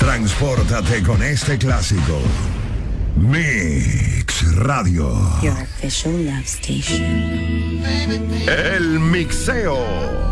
Transpórtate con este clásico. Mix Radio. Your official love station. El mixeo.